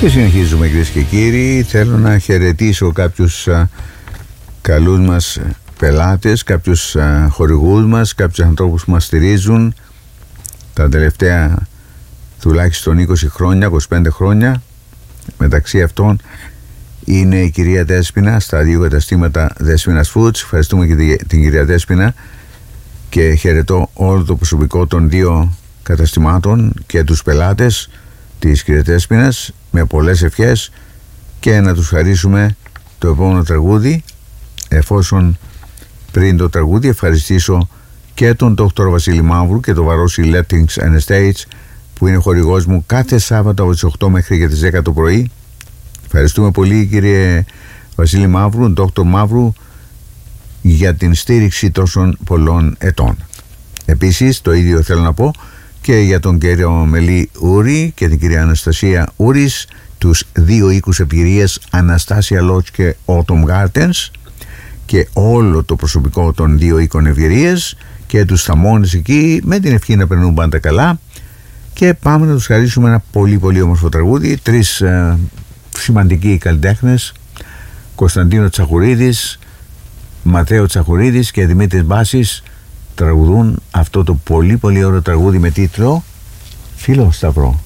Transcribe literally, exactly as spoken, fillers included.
Και συνεχίζουμε, κυρίες και κύριοι. Θέλω να χαιρετήσω κάποιους α, καλούς μας πελάτες, κάποιους α, χορηγούς μας, κάποιους ανθρώπους που μας στηρίζουν τα τελευταία τουλάχιστον είκοσι χρόνια, είκοσι πέντε χρόνια. Μεταξύ αυτών είναι η κυρία Δέσποινα στα δύο καταστήματα Δέσποινας Foods. Ευχαριστούμε και την κυρία Δέσποινα και χαιρετώ όλο το προσωπικό των δύο καταστημάτων και τους πελάτες της κυρίας Δέσποινας με πολλές ευχές, και να τους χαρίσουμε το επόμενο τραγούδι, εφόσον πριν το τραγούδι ευχαριστήσω και τον Δόκτωρο Βασίλη Μαύρου και το Βαρόσι Lettings and Estates που είναι χορηγός μου κάθε Σάββατο από τις οκτώ μέχρι και τις δέκα το πρωί. Ευχαριστούμε πολύ, κύριε Βασίλη Μαύρου, Δόκτωρ Μαύρου, για την στήριξη τόσων πολλών ετών. Επίσης το ίδιο θέλω να πω και για τον κύριο Μελή Ούρη και την κυρία Αναστασία Ούρης, τους δύο οίκους εμπειρίας Αναστάσια Lodge και Autumn Gardens, και όλο το προσωπικό των δύο οίκων εμπειρίας και τους θαμώνες εκεί, με την ευχή να περνούν πάντα καλά. Και πάμε να τους χαρίσουμε ένα πολύ πολύ όμορφο τραγούδι. Τρεις ε, σημαντικοί καλλιτέχνες, Κωνσταντίνο Τσαχουρίδης, Ματέο Τσαχουρίδης και Δημήτρης Μπάσης, τραγουδούν αυτό το πολύ πολύ ωραίο τραγούδι με τίτλο Φίλο Σταυρό.